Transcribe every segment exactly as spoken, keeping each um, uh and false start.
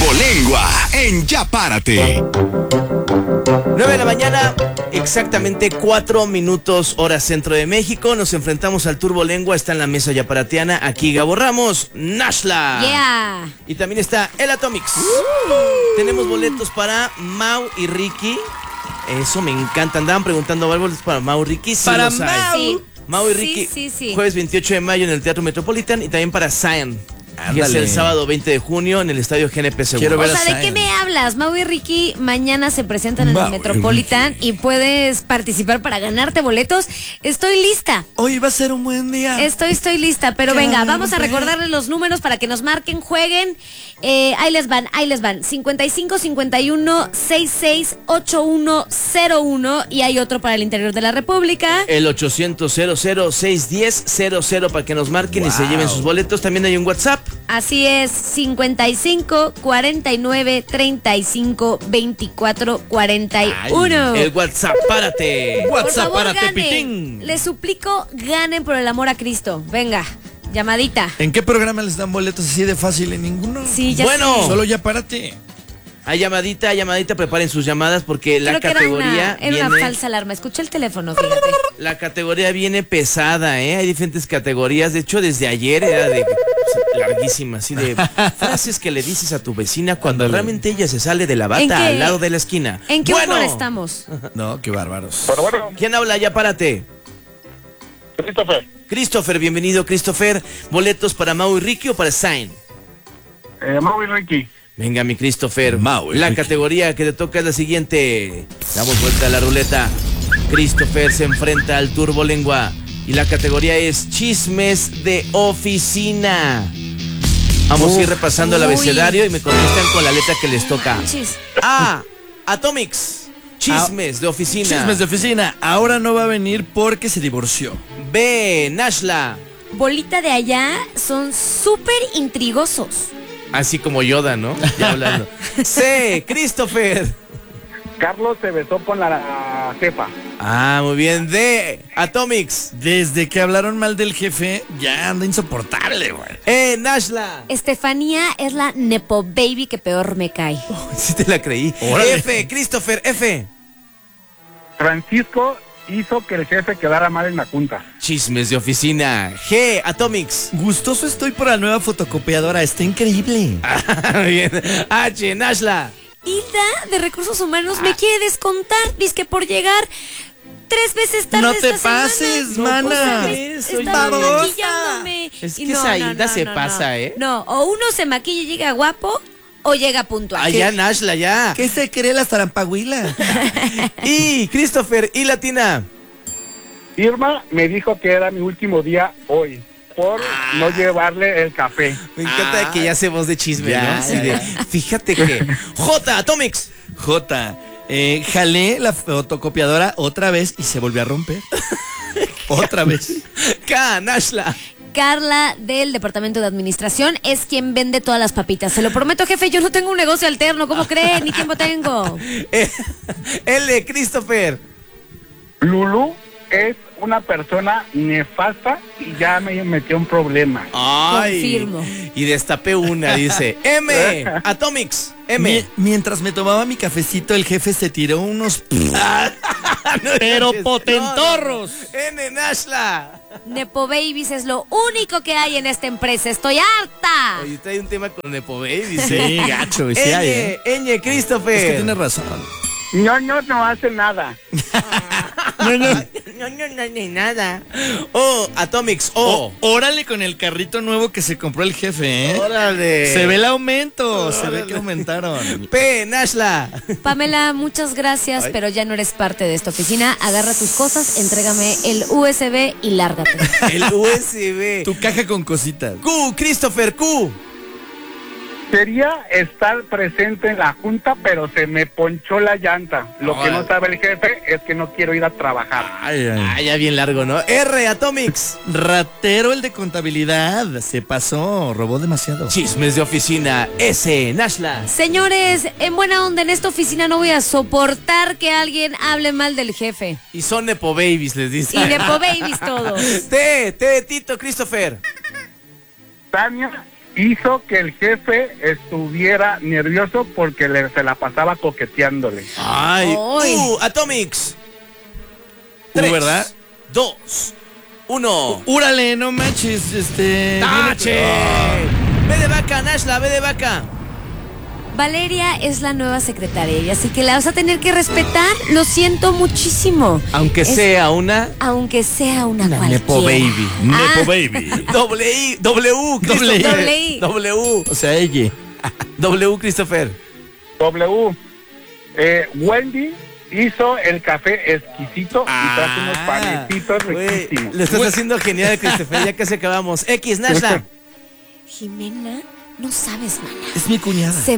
Turbolengua en Ya Párate. nueve de la mañana, exactamente cuatro minutos, hora centro de México. Nos enfrentamos al Turbolengua. Está en la mesa yaparateana. Aquí Gabo Ramos, Nashla. Yeah. Y también está el Atomics. Uh. Tenemos boletos para Mau y Ricky. Eso me encanta. Andaban preguntando, ¿hay boletos para Mau y Ricky? Sí, para los Mau. hay. Sí. Mau y Ricky, sí, sí, sí. jueves veintiocho de mayo en el Teatro Metropolitan. Y también para Zion, que es el sábado veinte de junio en el Estadio G N P Seguro. Quiero ver o sea, ¿de qué me hablas? Mau y Ricky mañana se presentan en Mau el Metropolitan y puedes participar para ganarte boletos. Estoy lista. Hoy va a ser un buen día. Estoy, estoy lista, pero venga, vamos a recordarles los números para que nos marquen, jueguen. Eh, ahí les van, ahí les van. cincuenta y cinco, cincuenta y uno, sesenta y seis, ochenta y uno cero uno y hay otro para el interior de la República. El ochocientos, cero cero, seiscientos diez, cero cero para que nos marquen wow. y se lleven sus boletos. También hay un WhatsApp. Así es, cincuenta y cinco, cuarenta y nueve, treinta y cinco, veinticuatro, cuarenta y uno. Ay, el WhatsApp, párate. Por WhatsApp, favor, párate, ganen. Pitín. Les suplico, ganen por el amor a Cristo. Venga, llamadita. ¿En qué programa les dan boletos así de fácil? En ninguno. Sí, ya bueno. sé. Solo Ya Párate. Hay llamadita, llamadita, preparen sus llamadas porque la Creo categoría que era una, era viene, una falsa alarma. Escuché el teléfono, fíjate. La categoría viene pesada, ¿eh? Hay diferentes categorías. De hecho, desde ayer era de larguísima, así de frases que le dices a tu vecina cuando Andale. realmente ella se sale de la bata al lado de la esquina. ¿En qué bueno. humor estamos? No, qué bárbaros. Pero bueno. ¿Quién habla? Ya párate. Christopher. Christopher, bienvenido, Christopher. ¿Boletos para Mau y Ricky o para Zayn? Eh, Mau y Ricky. Venga, mi Christopher. Mau y la Ricky. categoría que te toca es la siguiente. Damos vuelta a la ruleta. Christopher se enfrenta al Turbolengua. Y la categoría es chismes de oficina. Vamos Uf. a ir repasando Uy. el abecedario y me contestan con la letra que les toca. Chis. A. Atomics. Chismes A. de oficina. Chismes de oficina. Ahora no va a venir porque se divorció. B. Nashla. Bolita de allá son súper intrigosos. Así como Yoda, ¿no? Ya hablando. C. Christopher. Carlos se besó con la jefa. Ah, muy bien. D. Atomics. Desde que hablaron mal del jefe, ya anda insoportable, güey. Eh, Nashla. Estefanía es la nepo baby que peor me cae. Oh, sí te la creí. Órale. F. Christopher. F. Francisco hizo que el jefe quedara mal en la junta. Chismes de oficina. G. Atomics. Gustoso estoy por la nueva fotocopiadora. Está increíble. Ah, bien. H. Nashla. Hilda de Recursos Humanos ah. me quiere descontar, dice que por llegar tres veces tarde no te esta pases, semana. mana. O sea, Eso, estaba ya. maquillándome. Es que no, esa no, Hilda no, se no, pasa, no. ¿eh? No, o uno se maquilla y llega guapo o llega puntual. Ah, ya, Nashla, ya. ¿Qué se cree la zarampahuila? Y Christopher, y Latina. Irma me dijo que era mi último día hoy por ah. no llevarle el café. Me encanta ah. que ya hacemos de chisme, ya, ¿no? Así ya, de, ya. Fíjate que J. Atomics. J. Eh, jalé la fotocopiadora otra vez y se volvió a romper. Otra vez. K. Nashla. Carla del Departamento de Administración es quien vende todas las papitas. Se lo prometo, jefe, yo no tengo un negocio alterno. ¿Cómo cree? Ni tiempo tengo. L. Christopher. Lulu es una persona nefasta y ya me metió un problema. Ay, confirmo. Y destapé una, dice. M. Atomics. M. Mi, mientras me tomaba mi cafecito, el jefe se tiró unos... no, pero no, potentorros. No, no. N. Nashla. Nepo Babies es lo único que hay en esta empresa. Estoy harta. Oye, trae un tema con Nepo Babies. Sí, gacho. Sí hay, ¿eh? Ñ. Christopher. Es que tienes razón. No, no, no hace nada. No, no, no, no, no, ni nada. Oh, Atomics, oh. oh. Órale con el carrito nuevo que se compró el jefe, ¿eh? Órale. Se ve el aumento, Órale. se ve que aumentaron. P. Nashla. Pamela, muchas gracias, Ay. pero ya no eres parte de esta oficina. Agarra tus cosas, entrégame el U S B y lárgate. El U S B. Tu caja con cositas. Q. Christopher, Q. Quería estar presente en la junta, pero se me ponchó la llanta. Lo Ay. que no sabe el jefe es que no quiero ir a trabajar. Ay, ay. Ah, ya bien largo, ¿no? R. Atomics. Ratero el de contabilidad. Se pasó, robó demasiado. Chismes de oficina. S. Nashla. Señores, en buena onda, en esta oficina no voy a soportar que alguien hable mal del jefe. Y son Nepo Babies, les dice. Y Nepo Babies todos. T. T. Tito, Christopher. Tania hizo que el jefe estuviera nervioso porque le, se la pasaba coqueteándole. Ay, Ay. Uh, Atomics. Uh, Tres, ¿verdad? dos, uno. Úrale, no manches, este... ¡Tache! Ve de vaca, Nashla, ve de vaca. Valeria es la nueva secretaria y así que la vas a tener que respetar. Lo siento muchísimo. Aunque Es- sea una Aunque sea una, Una cualquiera. Nepo Baby. Ah, Nepo Baby. doble I, W, Doble I. Christopher. Doble I. W, O sea, ella. W, Christopher. W. Eh, Wendy hizo el café exquisito y trajo unos panecitos güey, riquísimos. lo estás haciendo genial, Christopher. Ya casi acabamos. X, Nashla. Jimena, no sabes, mana. Es mi cuñada. Se...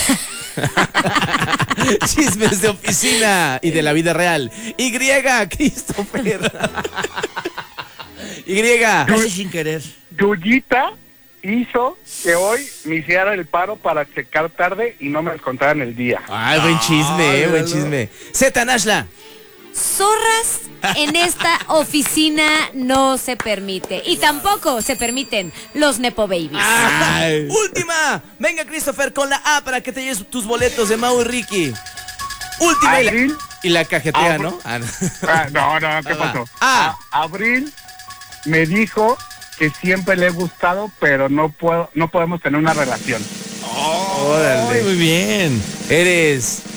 Chismes de oficina y de la vida real. Y, Christopher. Y. Casi sin querer. Yuyita hizo que hoy me hiciera el paro para checar tarde y no me descontaran el día. Ay, buen chisme, eh, buen chisme. Z, Nashla. Zorras en esta oficina no se permite. Y tampoco se permiten los Nepo Babies. Ay. Última. Venga, Christopher, con la A para que te lleves tus boletos de Mau y Ricky. Última. Y la, Abril. y la cajetea, Abr- ¿no? Ah, no. Ah, no, no, ¿qué Ah, va. pasó? Ah. A- Abril me dijo que siempre le he gustado, pero no puedo, no podemos tener una relación. Ay, muy bien. Eres